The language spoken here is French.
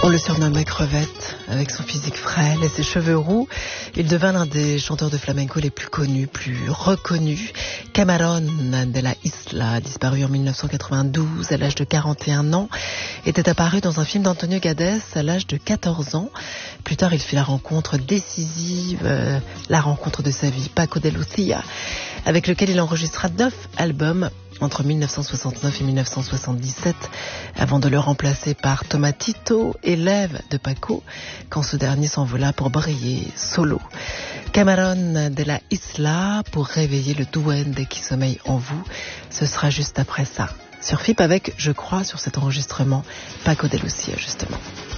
On le surnommait Crevette. Avec son physique frêle et ses cheveux roux, il devint l'un des chanteurs de flamenco les plus connus, plus reconnus. Camarón de la Isla, disparu en 1992 à l'âge de 41 ans, était apparu dans un film d'Antonio Gades à l'âge de 14 ans. Plus tard, il fit la rencontre décisive, la rencontre de sa vie, Paco de Lucía, avec lequel il enregistra 9 albums entre 1969 et 1977, avant de le remplacer par Tomatito, élève de Paco, quand ce dernier s'envola pour briller solo. Camarón de la Isla, pour réveiller le duende qui sommeille en vous, ce sera juste après ça. Sur FIP avec, je crois, sur cet enregistrement, Paco de Lucía, justement.